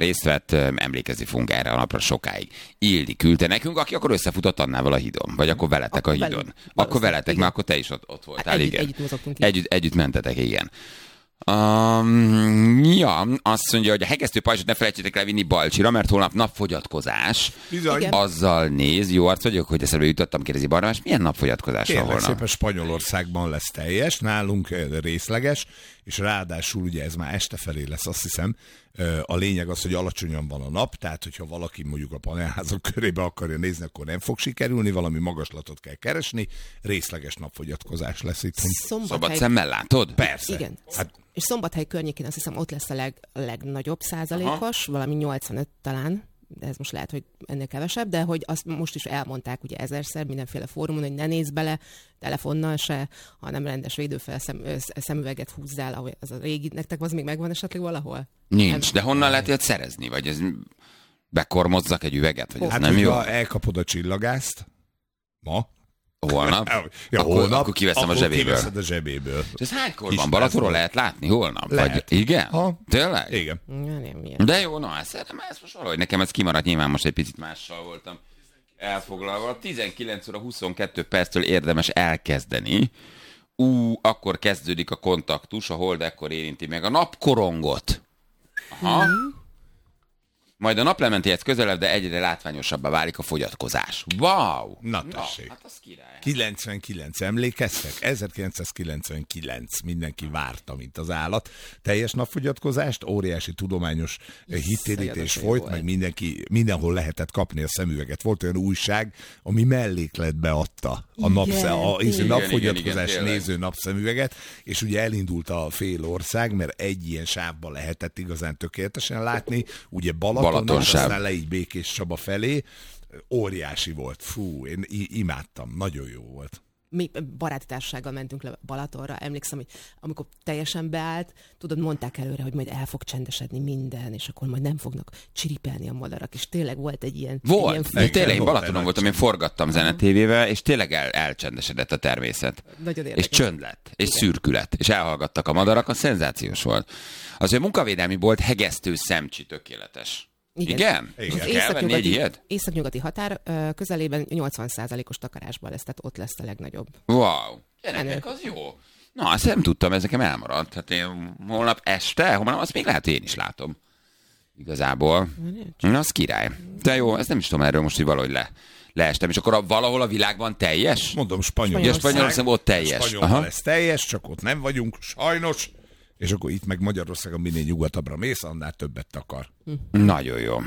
részt vett, emlékezni fogunk erre a napra sokáig. Ildi küldte nekünk, aki akkor összefutott Annával a hídon. Vagy akkor veletek akkor a hídon. Akkor veletek, igen. Mert akkor te is ott voltál, igen. Együtt mozogtunk. Együtt mentetek, igen. Azt mondja, hogy a hegesztő pajzsot ne felejtsétek levinni Balcsira, mert holnap napfogyatkozás. Bizony. Azzal néz, jó arc vagyok, hogy eszembe jutottam, kérdezi Barnabás, milyen napfogyatkozás van holnap? Szépen Spanyolországban lesz teljes, nálunk részleges, és ráadásul ugye ez már este felé lesz, azt hiszem. A lényeg az, hogy alacsonyan van a nap, tehát hogyha valaki mondjuk a panelházak körébe akarja nézni, akkor nem fog sikerülni, valami magaslatot kell keresni, részleges napfogyatkozás lesz itt. Szabad szemmel látod? Persze. Igen. És Szombathely környékén azt hiszem ott lesz a legnagyobb százalékos, valami 85 talán, de ez most lehet, hogy ennél kevesebb, de hogy azt most is elmondták ugye ezerszer mindenféle fórumon, hogy ne nézz bele telefonnal se, hanem rendes védőfelszemüveget húzzál, ahogy az a régi, nektek az még megvan esetleg valahol? Nincs, de honnan lehet ilyet szerezni? Vagy ez bekormozzak egy üveget? Vagy ez hát nem jó? Elkapod a csillagászt ma, Holnap? Ja, akkor kiveszem a zsebéből. Kiveszed a zsebéből. És ez hánykor van? Balatonról lehet látni holnap? Lehet. Vagy, igen? Ha. Tényleg? Igen. De jó, na, szerintem ez most valahogy nekem ez kimaradt, nyilván most egy picit mással voltam elfoglalva. 19 óra 22 perctől érdemes elkezdeni. Akkor kezdődik a kontaktus, a hold ekkor érinti meg a napkorongot. Aha. Majd a naplementéhez közelebb, de egyre látványosabbá válik a fogyatkozás. Wow! Na tessék. Hát az király. 99, emlékeztek? 1999, mindenki várta, mint az állat. Teljes napfogyatkozást, óriási tudományos hittérítés folyt, meg mindenhol lehetett kapni a szemüveget. Volt olyan újság, ami mellékletbe adta a napfogyatkozás néző napszemüveget, és ugye elindult a fél ország, mert egy ilyen sávban lehetett igazán tökéletesen látni, ugye Balaton, aztán le így Békés Csaba felé. Óriási volt. Fú, én imádtam. Nagyon jó volt. Mi baráti társasággal mentünk le Balatonra. Emlékszem, hogy amikor teljesen beállt, tudod, mondták előre, hogy majd el fog csendesedni minden, és akkor majd nem fognak csiripelni a madarak. És tényleg volt egy ilyen... Volt. Tényleg, én Balatonon voltam, én forgattam zenetévével, és tényleg elcsendesedett a természet. Nagyon érdekes. És csönd lett, és szürkű lett, és elhallgattak a madarak, az szenzációs volt. Az, hogy a munkavédelmi bolt hegesztő szemcsi tökéletes. Igen? Kell venni egy ilyet? Északnyugati határ közelében 80%-os takarásban lesz, tehát ott lesz a legnagyobb. Wow. Gyerekek, az jó. Na, ezt nem tudtam, ez nekem elmaradt. Hát én holnap azt még lehet, hogy én is látom. Igazából. Na, az király. De jó, ezt nem is tudom erről most, hogy valahogy leestem. És akkor valahol a világban teljes? Mondom, Spanyolország ott teljes. Spanyolban lesz teljes, csak ott nem vagyunk, sajnos. És akkor itt meg Magyarországon minél nyugatabbra mész, annál többet takar. Nagyon jó.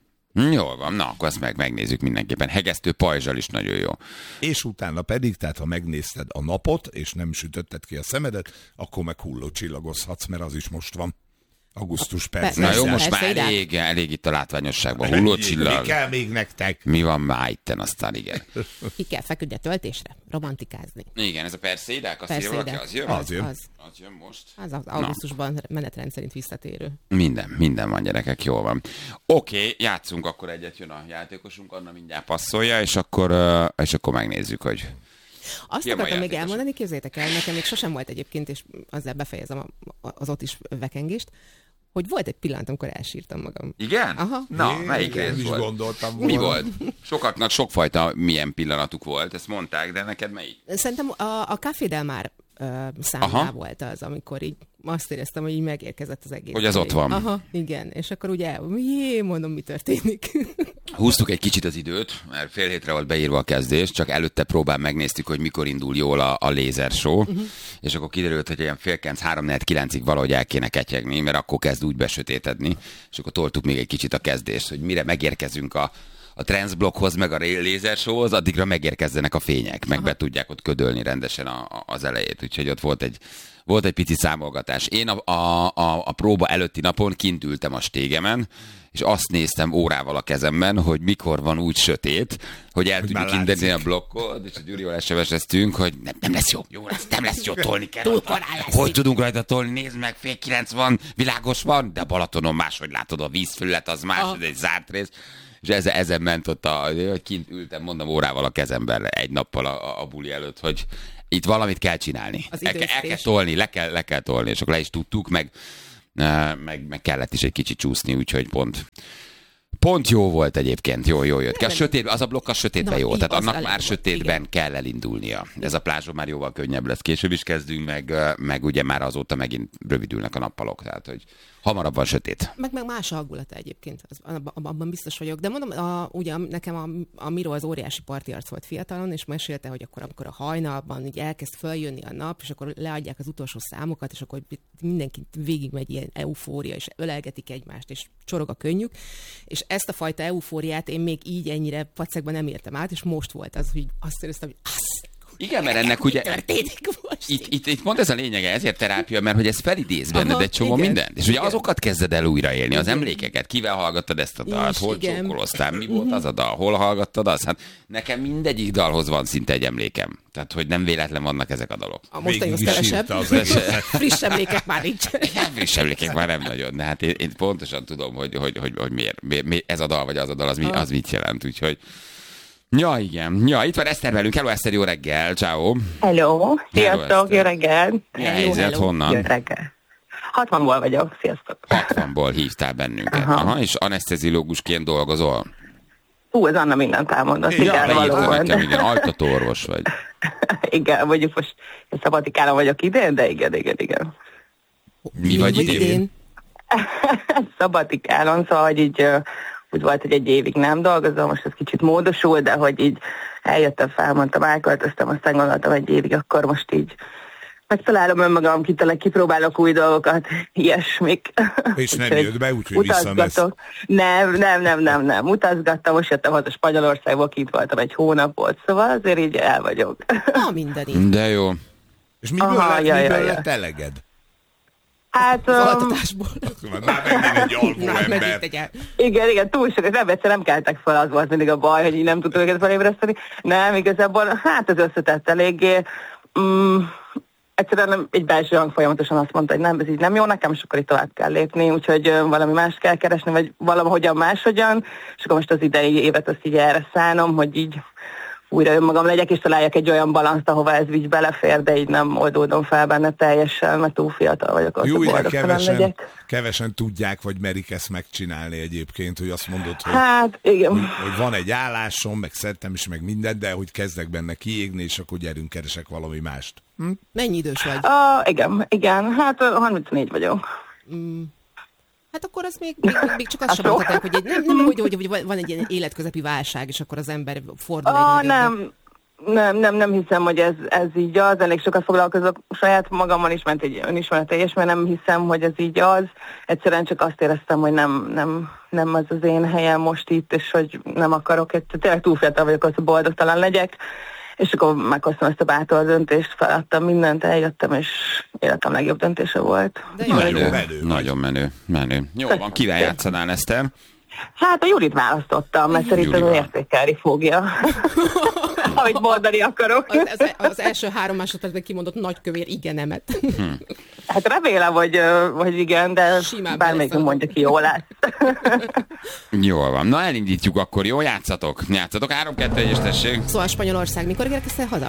Jól van, na akkor ezt megnézzük mindenképpen. Hegesztő pajzsal is nagyon jó. És utána pedig, tehát ha megnézted a napot, és nem sütötted ki a szemedet, akkor meg hullócsillagozhatsz, mert az is most van. Augusztus perc. Na jó, most már elég itt a látványosságban. Hullócsillag. Mi kell még nektek? Mi van már itten, aztán igen. Ki kell feküdni a töltésre, romantikázni. Igen, ez a perszédák, azt írja valaki, az jön? Az jön most. Az augusztusban menetrend szerint visszatérő. Minden van, gyerekek, jól van. Oké, játszunk akkor egyet, jön a játékosunk, Anna mindjárt passzolja, és akkor megnézzük, hogy... Azt akartam még elmondani, képzeljétek el, nekem még sosem volt egyébként, és azzal befejezem az ott is vekengést, hogy volt egy pillanat, amikor elsírtam magam. Igen? Aha. Na, melyik rész volt? Gondoltam Mi volt? Sokaknak sokfajta milyen pillanatuk volt, ezt mondták, de neked melyik? Szerintem a Café Del Mar számnál volt az, amikor így azt éreztem, hogy így megérkezett az egész. Hogy az ott van. Aha, igen. És akkor ugye, mondom, mi történik. Húztuk egy kicsit az időt, mert fél hétre volt beírva a kezdés, csak előtte megnéztük, hogy mikor indul jól a lézer show, és akkor kiderült, hogy ilyen 8:30-3:49-ig valahogy el kéne ketyegni, mert akkor kezd úgy besötétedni, és akkor toltuk még egy kicsit a kezdést, hogy mire megérkezünk a transzblokkhoz, meg a lézer showhoz, addigra megérkezzenek a fények, meg be tudják ott ködölni rendesen az elejét, úgyhogy ott volt egy pici számolgatás. Én a próba előtti napon kint ültem a stégemen, és azt néztem órával a kezemben, hogy mikor van úgy sötét, hogy el tudjuk indítani a blokkot, és a Gyurival SMS-eztünk, hogy nem lesz jó lesz, nem lesz jó, tolni kell. Hogy tudunk rajta tolni? Nézd meg, 8:30 van, világos van, de a Balatonon máshogy látod, a vízfelület az más, ez egy zárt rész. És ezen ment ott, hogy kint ültem, mondom órával a kezemben egy nappal a buli előtt, hogy itt valamit kell csinálni. El kell tolni, le kell tolni, és akkor le is tudtuk, meg meg kellett is egy kicsit csúszni, úgyhogy pont jó volt egyébként, jó jött. Az a blokk a sötétben jó, tehát annak már sötétben kell elindulnia. Ez a plázson már jóval könnyebb lesz, később is kezdünk, meg ugye már azóta megint rövidülnek a nappalok, tehát hogy hamarabb van sötét. Meg más a hangulata egyébként, abban biztos vagyok. De mondom, ugye nekem a Miro az óriási partiarc volt fiatalon, és mesélte, hogy akkor, amikor a hajnalban így elkezd följönni a nap, és akkor leadják az utolsó számokat, és akkor mindenki végigmegy ilyen eufória, és ölelgetik egymást, és csorog a könnyük. És ezt a fajta eufóriát én még így ennyire pacekban nem értem át, és most volt az, hogy azt éreztem, hogy igen, mert ennek ugye itt pont ez a lényege, ezért terápia, mert hogy ez felidéz benned egy csomó mindent. És ugye azokat kezded el újraélni, az emlékeket. Kivel hallgattad ezt a dalt, hol csókoloztál, mi volt az a dal, hol hallgattad azt? Hát nekem mindegyik dalhoz van szinte egy emlékem. Tehát, hogy nem véletlen vannak ezek a dalok. A mostani az kevesebb. Friss emlékek már nincs. Friss emlékek már nem nagyon. De hát én pontosan tudom, hogy miért ez a dal, vagy az a dal, az mit jelent. Úgyhogy ja, igen. Ja, itt van Eszter velünk. Hello, Eszter, jó reggel. Ciao. Hello. Sziasztok, jó reggel. Mi a helyzet, honnan? Jó reggel. 60-ból vagyok, sziasztok. 60-ból hívtál bennünket. Aha, és anesztezilógusként dolgozol? Ez Anna mindent elmondott. Igen, valóban. Altatóorvos vagy. Igen, mondjuk most szabadikálon vagyok idén, de igen. Mi vagy idén? Szabadikálon, szóval, hogy így úgy volt, hogy egy évig nem dolgozom, most ez kicsit módosul, de hogy így eljöttem, felmondtam, elköltöztem, aztán gondoltam egy évig, akkor most így megtalálom önmagam, kipróbálok új dolgokat, ilyesmik. És nem jött be, úgyhogy visszamész. Nem. Utazgattam, most jöttem haza Spanyolországból, itt voltam egy hónapot, szóval azért így el vagyok. Mindenit. De jó. És miből lett eleged? Hát... Az altatásból. Már megint egy alvó ember. Igen, túl sok, nem keltek fel, az volt mindig a baj, hogy így nem tudtuk őket felébreszteni. Nem, igazából, hát ez összetett eléggé. Egyszerűen egy belső hang folyamatosan azt mondta, hogy nem, ez így nem jó nekem, és akkor itt tovább kell lépni, úgyhogy valami más kell keresni, vagy valahogyan máshogyan, és akkor most az idei évet azt így erre szánom, hogy így újra önmagam legyek, és találjak egy olyan balanszt, ahova ez így belefér, de így nem oldódom fel benne teljesen, mert túl fiatal vagyok, az jó, de kevesen tudják, vagy merik ezt megcsinálni egyébként, hogy azt mondod, hogy, hát, igen. Hogy van egy állásom, meg szeretem is, meg mindent, de hogy kezdek benne kiégni, és akkor gyerünk, keresek valami mást. Mennyi idős vagy? Igen, hát 34 vagyok. Hát akkor az még csak azt sem mondhatják, hogy hogy van egy ilyen életközepi válság, és akkor az ember fordul egy nem hiszem, hogy ez így az. Elég sokat foglalkozok saját magammal is, ment egy önismereteljes, mert nem hiszem, hogy ez így az. Egyszerűen csak azt éreztem, hogy nem az az én helyem most itt, és hogy nem akarok, tényleg túl fiatal vagyok, hogy boldogtalan legyek. És akkor meghoztam ezt a bátor döntést, feladtam mindent, eljöttem, és életem legjobb döntése volt. Nagyon menő. Jó van, kivel játszanál, Eszter? Hát a Julit választottam, mert szerintem értékelni fogja. Ahogy mondani akarok. Az első 3 másodpercben kimondott nagykövér igenemet. Hát remélem, hogy igen, de bármelyik mondja ki, jól lesz. Jól van. Na elindítjuk akkor, jó? Játszatok. 3-2-1-es tessék. Szóval Spanyolország, mikor érkeztél haza?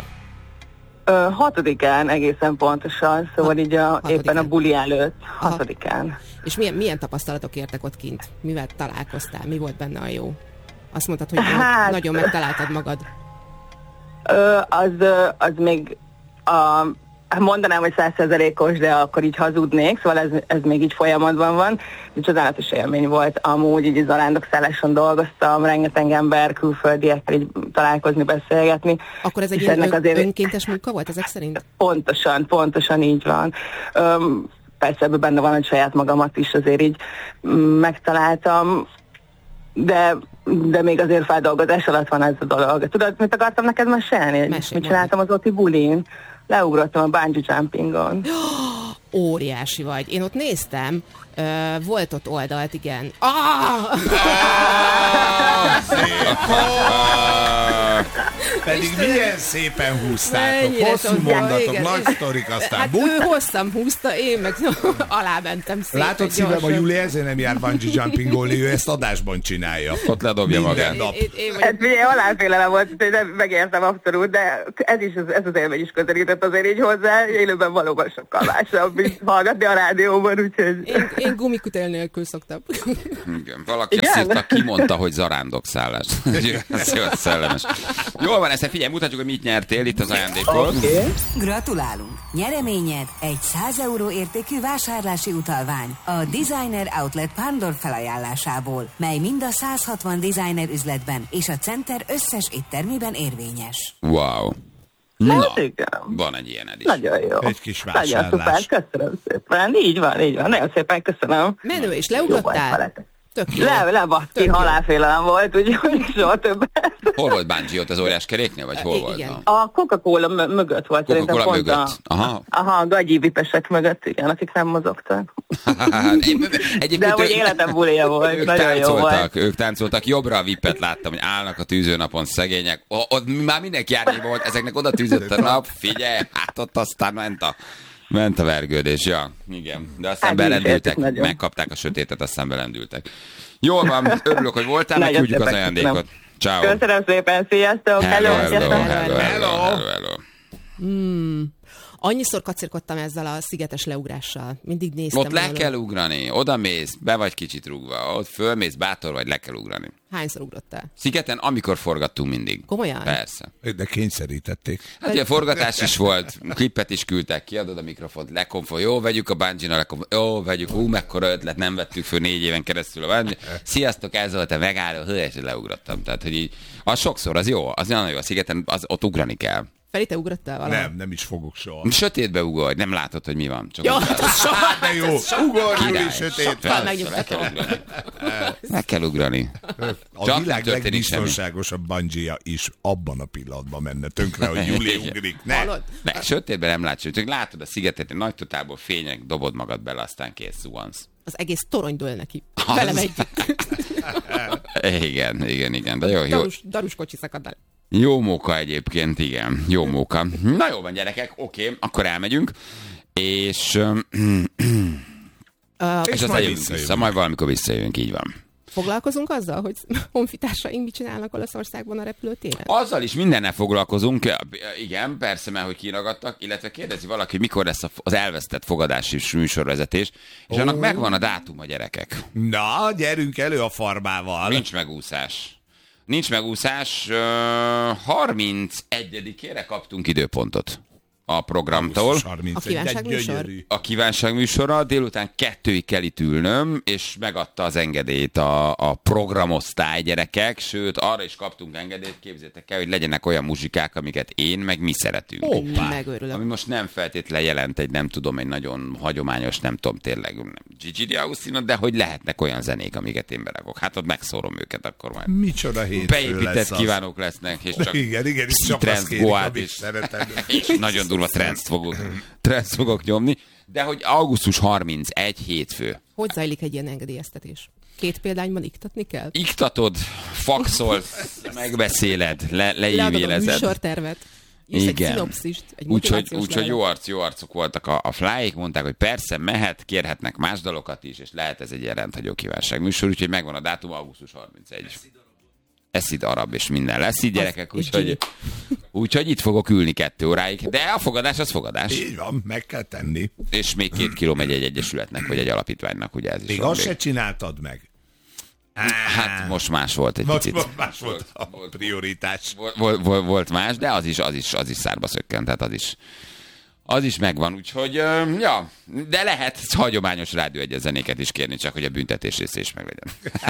6-án egészen pontosan, szóval így éppen a buli előtt, 6-án. És milyen tapasztalatok értek ott kint? Mivel találkoztál? Mi volt benne a jó? Azt mondtad, hogy nagyon megtaláltad magad. Az még mondanám, hogy 100%-os, de akkor így hazudnék, szóval ez még így folyamatban van. De csodálatos élmény volt. Amúgy így zarándokszálláson dolgoztam, rengeteg ember, külföldiekkel így találkozni, beszélgetni. Akkor ez egy ilyen önkéntes munka volt ezek szerint? Pontosan így van. Persze ebben benne van, hogy saját magamat is azért így megtaláltam, de még azért feldolgozás alatt van ez a dolog. Tudod, mit akartam neked mesélni? Mit csináltam az Oti bulin? Leugrottam a bungee jumpingon. Óriási vagy. Én ott néztem, volt ott oldalt, igen. Pedig milyen szépen húztátok. Hosszú mondatok, nagy sztorik, aztán hát ő hosszan húzta, én meg alámentem szépen. Látod szívem, a Júli ezért nem jár bungee jumpingolni, ő ezt adásban csinálja. Ott ledobja magát. Hát ugye halálfélelem volt, nem megértem abszolút, de ez az élmény is közelített azért így hozzá, élőben valóban sokkal másabb, mint hallgatni a rádióban, úgyhogy... Én gumikutél nélkül szoktam. Igen, valaki azt írta, kimondta, hogy zarándokszállás. Ez jó szellemes. Jól van, ezt figyelj, mutatjuk, hogy mit nyertél itt az ajándékot. Okay. Gratulálunk! Nyereményed egy 100 euró értékű vásárlási utalvány a Designer Outlet Pándor felajánlásából, mely mind a 160 designer üzletben és a Center összes éttermében érvényes. Wow. Na, hát igen. Van egy ilyened is. Nagyon jó. Egy kis vásárlás. Nagyon szuper, köszönöm szépen. Így van. Nagyon szépen köszönöm. Menő, és leugrottál? Tök jó. Lebaszki, halálfélelem volt, úgyhogy soha többet. Hol volt bungee, ott az óriás keréknél, vagy hol volt? A Coca-Cola mögött volt. Coca-Cola mögött? A gagyi vipesek mögött, igen, akik nem mozogtak. De hogy életem bulija volt, nagyon jó volt. Ők táncoltak, jobbra a vipet láttam, hogy állnak a tűzőnapon szegények. Ott már mindenki árnyékban volt, ezeknek oda tűzött a nap, figyelj, hát ott aztán ment a vergődés, ja, igen. De aztán belendültek, megkapták a sötétet, aztán belendültek. Jól van, örülök, hogy voltál, meg küldjük az ajándékot. Ciao. Köszönöm szépen, sziasztok! Hello. Annyiszor kacérkodtam ezzel a szigetes leugrással. Mindig néztem. Ott le kell ugrani, oda mész, be vagy kicsit rúgva, ott fölmész, bátor vagy, le kell ugrani. Hányszor ugrottál? Szigeten, amikor forgattunk mindig. Komolyan? Persze. De kényszerítették. Hát ugye forgatás is volt, klippet is küldtek, kiadod a mikrofont, lekonfol, jó, vegyük a bungee-nal, jó, vegyük, mekkora ötlet, nem vettük föl 4 éven keresztül a bungee. Sziasztok, ez volt a megálló, és leugrottam. Tehát, hogy így, az sokszor, az jó, az nagyon jó, a szigeten, ott ugrani kell. Feri, te ugrottál valaha? Nem is fogok soha. Sötétbe ugorj, nem látod, hogy mi van. Csak ja, az soha, de jó, ugorj, sötétbe. Meg kell ugrani. A világ legbiztonságosabb bungee is abban a pillanatban menne tönkre, hogy Júli ugrik. Ne, sötétben nem látsz, csak látod a szigetet, egy nagy totálból fények, dobod magad bele, aztán kész, zuhansz. Az egész torony dől neki. Velem együtt. Igen, de jó. Darus kocsi szakad el. Jó móka egyébként, igen. Jó móka. Na jó van, gyerekek, oké, akkor elmegyünk, és aztán jövünk vissza, majd valamikor visszajövünk, így van. Foglalkozunk azzal, hogy honfitársaink mit csinálnak Olaszországban a repülőtéren? Azzal is mindennel foglalkozunk, igen, persze, mert hogy kiragadtak, illetve kérdezi valaki, hogy mikor lesz az elvesztett fogadási műsorvezetés, és annak megvan a dátuma, gyerekek. Na, gyerünk elő a farbával. Nincs megúszás, 31-ére kaptunk időpontot a programtól. A kívánságműsorra délután 2-ig kell itt ülnöm, és megadta az engedélyt a programosztály, gyerekek, sőt, arra is kaptunk engedélyt, képzeljétek el, hogy legyenek olyan muzsikák, amiket én, meg mi szeretünk. Megőrülök. Ami most nem feltétlenül jelent egy nagyon hagyományos, nem tudom, tényleg Gigi D'Agostino, de hogy lehetnek olyan zenék, amiket én berakok. Hát ott megszórom őket, akkor majd. Micsoda hétfő lesz az. kívánok lesznek, és csak igen, és csak azt kérik, amit szeretem. És nagyon durva trends fogok nyomni, de hogy augusztus 31 hétfő. Hogy zajlik egy ilyen engedélyeztetés? 2 példányban iktatni kell? Iktatod, faxolsz, megbeszéled, leívélezed. Leadod a műsortervet. És egy szinopszist, egy úgyhogy jó arcok voltak a flyék, mondták, hogy persze mehet, kérhetnek más dalokat is, és lehet ez egy ilyen rendhagyó kívánság műsor, úgyhogy megvan a dátum, augusztus 31. Eszid arab, és minden lesz így, gyerekek, úgyhogy itt fogok ülni 2 óráig, de a fogadás az fogadás. Így van, meg kell tenni. És még 2 kiló megy egy egyesületnek, vagy egy alapítványnak, ugye ez is. Még azt se csináltad meg. Hát most más volt egy picit. Más volt a prioritás. Volt más, de az is szárba szökkent, tehát az is megvan, úgyhogy, ja, de lehet hagyományos rádió egyes zenéket is kérni, csak hogy a büntetés része is meglegyen.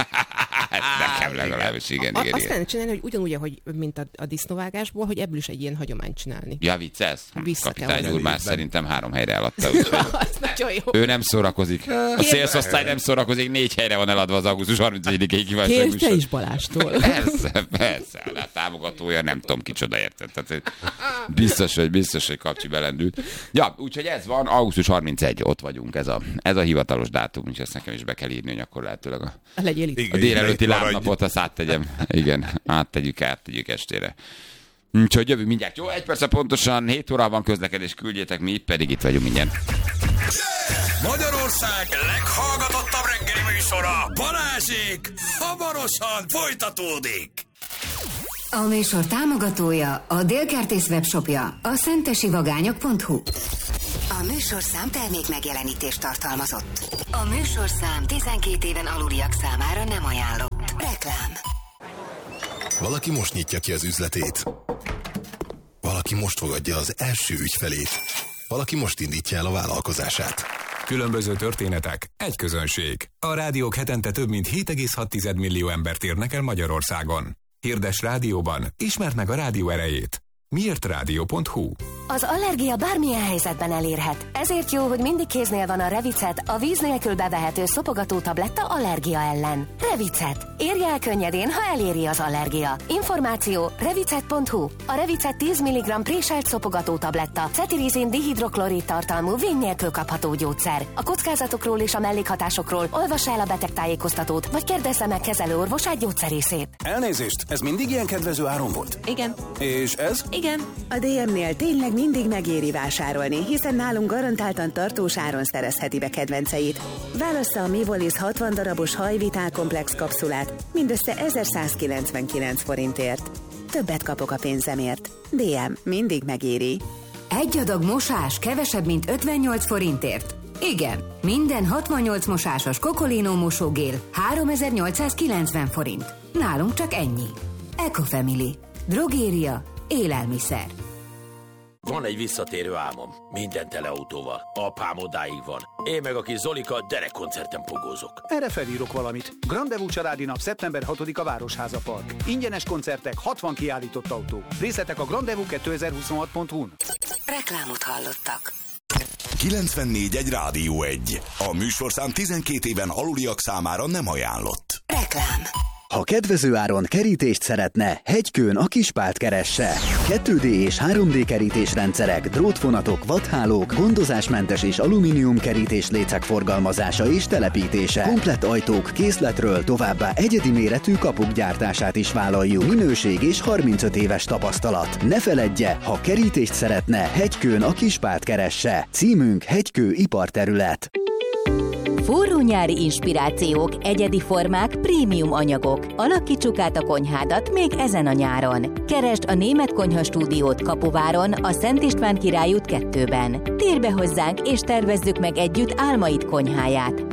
Nekem legalábbis, igen. Azt kellene csinálni, hogy ugyanúgy, ahogy, mint a disznóvágásból, hogy ebből is egy ilyen hagyományt csinálni. Ja, viccelsz? Kapitány úr már szerintem 3 helyre eladta. Az nagyon jó. Ő nem szórakozik. A szélszosztály nem szórakozik, 4 helyre van eladva az augusztus 31-i kívánság műsor. Kérj te is Balástól. Persze, a támogatója nem tudom kicsoda, érted. Tehát biztos, hogy Kapcsi belendült. Ja, úgyhogy ez van, augusztus 31, ott vagyunk, ez a hivatalos dátum, és ezt nekem is be kell írni, hogy akkor lehetőleg a délelőtti lábnapot azt áttegyem. Igen, áttegyük estére. Úgyhogy jövő mindjárt. Jó, 1 perc pontosan, 7 órában közlekedés, küldjétek, mi pedig itt vagyunk mindjárt. Magyarország leghallgatottabb reggeli műsora, Balázsék, hamarosan folytatódik. A műsor támogatója, a Délkertész webshopja, a szentesivagányok.hu. A műsorszám termék megjelenítést tartalmazott. A műsorszám 12 éven aluliak számára nem ajánlott. Reklám. Valaki most nyitja ki az üzletét. Valaki most fogadja az első ügyfelét. Valaki most indítja el a vállalkozását. Különböző történetek, egy közönség. A rádiók hetente több mint 7,6 millió embert érnek el Magyarországon. Hirdes rádióban, ismerd meg a rádió erejét. Miértrádió.hu. Az allergia bármilyen helyzetben elérhet. Ezért jó, hogy mindig kéznél van a Revicet, a víz nélkül bevehető szopogató tabletta allergia ellen. Revicet. Érje el könnyedén, ha eléri az allergia. Információ revicet.hu. A Revicet 10 mg préselt szopogató tabletta, cetirizin dihidroklorid tartalmú vény nélkül kapható gyógyszer. A kockázatokról és a mellékhatásokról olvassa el a betegtájékoztatót, vagy kérdezze meg kezelőorvosát, gyógyszerészét. Elnézést, ez mindig ilyen kedvező áron volt? Igen. És ez? Igen. A DM-nél tényleg mindig megéri vásárolni, hiszen nálunk garantáltan tartós áron szerezheti be kedvenceit. Válassza a Mivolis 60 darabos hajvitál komplex kapszulát mindössze 1199 forintért. Többet kapok a pénzemért. DM mindig megéri. Egy adag mosás kevesebb, mint 58 forintért. Igen, minden 68 mosásos Cocolino mosógél 3890 forint. Nálunk csak ennyi. Ecofamily. Drogéria. Élelmiszer. Van egy visszatérő álmom. Minden teleautóval. Apám odáig van. Én meg a kis Zolika derekkoncerten pogózok. Erre felírok valamit. Grandevú családi nap szeptember 6-a Városháza Park. Ingyenes koncertek, 60 kiállított autó. Részletek a grandevú2026.hu-n. Reklámot hallottak. 94 egy Rádió 1. A műsorszám 12 éven aluliak számára nem ajánlott. Reklám. Ha kedvező áron kerítést szeretne, Hegykőn a Kispált keresse. 2D és 3D kerítésrendszerek, drótvonatok, vadhálók, gondozásmentes és alumínium kerítéslécek forgalmazása és telepítése. Komplett ajtók készletről, továbbá egyedi méretű kapuk gyártását is vállaljuk. Minőség és 35 éves tapasztalat. Ne feledje, ha kerítést szeretne, Hegykőn a Kispált keresse. Címünk Hegykő iparterület. Forró nyári inspirációk, egyedi formák, prémium anyagok. Alakítsuk át a konyhádat még ezen a nyáron. Keresd a Német Konyha Stúdiót Kapuváron, a Szent István Király út 2-ben. Térj be hozzánk és tervezzük meg együtt álmaid konyháját.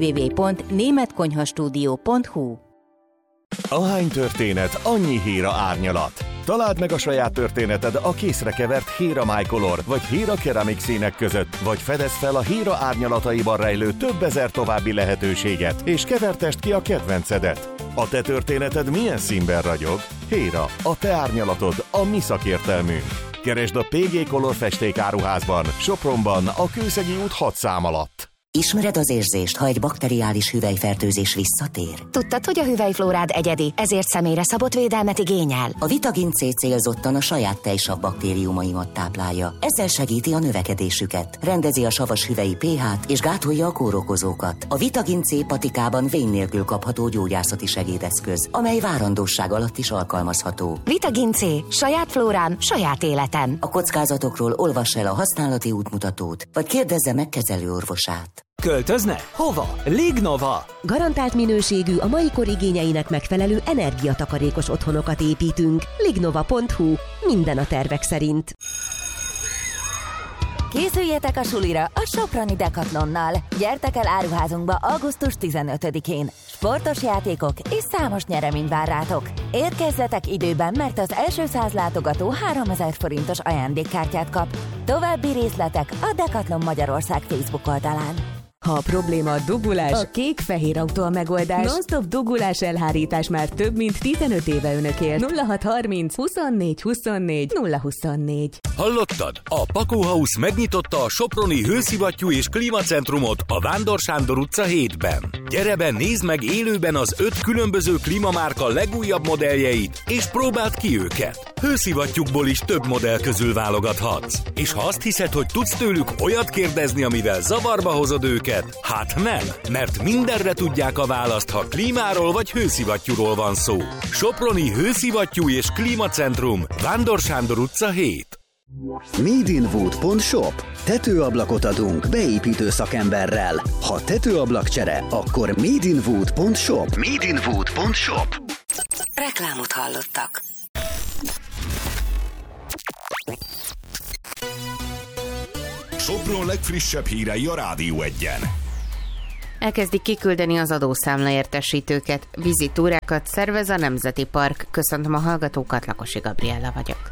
www.németkonyhastudio.hu. Ahány történet, annyi héra árnyalat. Találd meg a saját történeted a készre kevert Héra My Color vagy Héra Keramik színek között, vagy fedezd fel a Héra árnyalataiban rejlő több ezer további lehetőséget, és kevertesd ki a kedvencedet. A te történeted milyen színben ragyog? Héra, a te árnyalatod, a mi szakértelmünk. Keresd a PG Color festékáruházban, Sopronban, a Kőszegi út 6 szám alatt. Ismered az érzést, ha egy bakteriális hüvelyfertőzés visszatér? Tudtad, hogy a hüvelyflórád egyedi, ezért személyre szabott védelmet igényel? A Vitagin C célzottan a saját tejsav baktériumaimat táplálja. Ezzel segíti a növekedésüket, rendezi a savas hüvelyi pH-t és gátolja a kórokozókat. A Vitagin C patikában vén nélkül kapható gyógyászati segédeszköz, amely várandósság alatt is alkalmazható. Vitagin C. Saját flórám, saját életem. A kockázatokról olvass el a használati útmutatót, vagy kérdezze meg kezelőorvosát. Költözne? Hova? Lignova! Garantált minőségű, a mai kor igényeinek megfelelő energiatakarékos otthonokat építünk. Lignova.hu. Minden a tervek szerint. Készüljetek a sulira a Soproni Decathlonnal. Gyertek el áruházunkba augusztus 15-én. Sportos játékok és számos nyeremény vár rátok. Érkezzetek időben, mert az első 100 látogató 3000 forintos ajándékkártyát kap. További részletek a Decathlon Magyarország Facebook oldalán. Ha a probléma a dugulás, a kék-fehér autó a megoldás. Non-stop dugulás elhárítás már több mint 15 éve önökért. 0630 24 24 024. Hallottad? A Pakó House megnyitotta a soproni hőszivattyú és klímacentrumot a Vándor Sándor utca 7-ben. Gyere be, nézd meg élőben az 5 különböző klímamárka legújabb modelljeit, és próbáld ki őket. hőszivattyúkból is több modell közül válogathatsz. És ha azt hiszed, hogy tudsz tőlük olyat kérdezni, amivel zavarba hozod őket, hát nem, mert mindenre tudják a választ, ha klímáról vagy hőszivattyúról van szó. Soproni Hőszivattyú és Klímacentrum, Vándor Sándor utca 7. Madeinwood.shop. Tetőablakot adunk beépítő szakemberrel. Ha tetőablakcsere, akkor Madeinwood.shop. Madeinwood.shop. Reklámot hallottak. Sopron legfrissebb hírei a Rádió 1-en. Elkezdik kiküldeni az adószámla értesítőket. Vizitúrákat szervez a Nemzeti Park. Köszöntöm a hallgatókat, Lakosi Gabriella vagyok.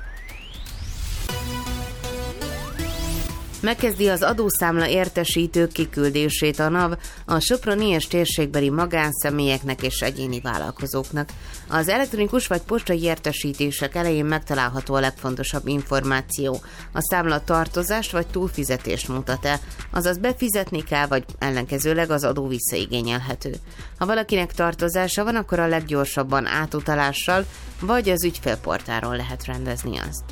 Megkezdi az adószámla értesítők kiküldését a NAV a soproni és térségbeli magánszemélyeknek és egyéni vállalkozóknak. Az elektronikus vagy postai értesítések elején megtalálható a legfontosabb információ. A számla tartozást vagy túlfizetést mutat-e, azaz befizetni kell, vagy ellenkezőleg az adó visszaigényelhető. Ha valakinek tartozása van, akkor a leggyorsabban átutalással vagy az ügyfélportáról lehet rendezni azt.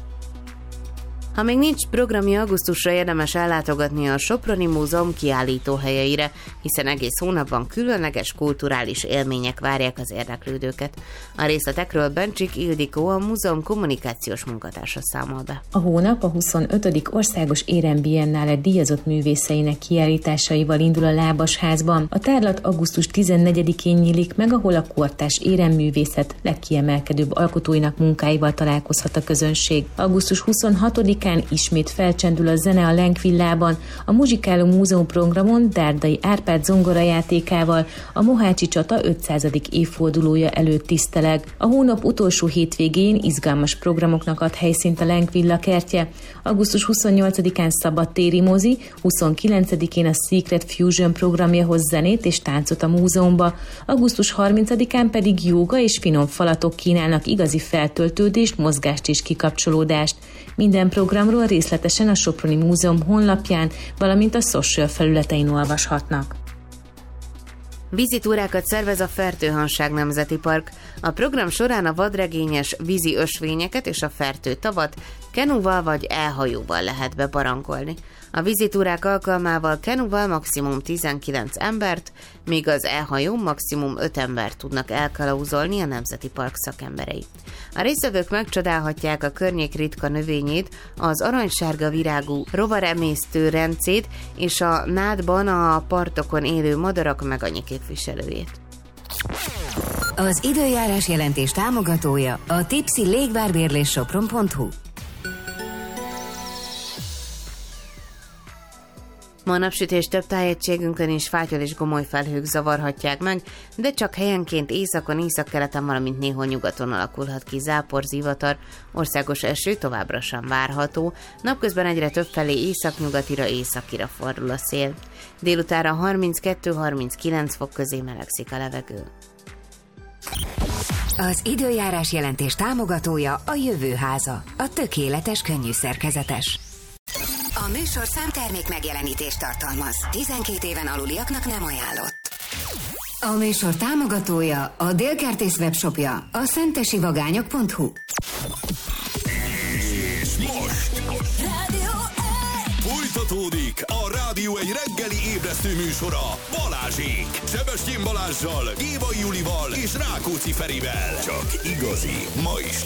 Ha még nincs programja, augusztusra érdemes ellátogatni a Soproni Múzeum kiállítóhelyeire, hiszen egész hónapban különleges kulturális élmények várják az érdeklődőket. A részletekről Bencsik Ildikó, a múzeum kommunikációs munkatársa számol be. A hónap a 25. Országos Érembiennále díjazott művészeinek kiállításaival indul a Lábasházban. A tárlat augusztus 14-én nyílik meg, ahol a kortárs éremművészet legkiemelkedőbb alkotóinak munkáival találkozhat a közönség. Augusztus 26-án ismét felcsendül a zene a Lenkvillában, a Muzsikáló Múzeum programon Dárdai Árpád zongorajátékával a Mohácsi csata 500. évfordulója előtt tiszteleg. A hónap utolsó hétvégén izgalmas programoknak ad helyszínt a Lenkvilla kertje. Augusztus 28-án szabadtéri mozi, 29-én a Secret Fusion programja hoz zenét és táncot a múzeumba, augusztus 30-án pedig jóga és finom falatok kínálnak igazi feltöltődést, mozgást és kikapcsolódást. Minden programról részletesen a Soproni Múzeum honlapján, valamint a social felületein olvashatnak. Vizitúrákat szervez a Fertőhanság Nemzeti Park. A program során a vadregényes vízi ösvényeket és a fertőtavat kenuval vagy elhajóval lehet bebarangolni. A vizitúrák alkalmával kenuval maximum 19 embert, míg az elhajón maximum 5 embert tudnak elkalauzolni a Nemzeti Park szakemberei. A résztvevők megcsodálhatják a környék ritka növényét, az aranysárga virágú rovaremésztő rencét és a nádban a partokon élő madarak meganyi képviselőjét. Az időjárás jelentés támogatója a Tipsy légvárbérlés Sopron.hu. Ma a napsütés több tájegységünkön is fátyol és gomoly felhők zavarhatják meg, de csak helyenként északon, északkeleten, valamint néhol nyugaton alakulhat ki zápor, zivatar, országos eső továbbra sem várható, napközben egyre több felé északnyugatira, északira fordul a szél. Délutára 32-39 fok közé melegszik a levegő. Az időjárás jelentés támogatója a Jövőháza, a tökéletes könnyű szerkezetes. A műsorszám termék megjelenítést tartalmaz. 12 éven aluliaknak nem ajánlott. A műsor támogatója a Délkertész webshopja, a szentesivagányok.hu. És most folytatódik a Rádió egy reggeli ébresztő műsora Balázsék. Sebestyén Balázssal, Gévai Julival és Rákóczi Ferivel. Csak igazi, ma is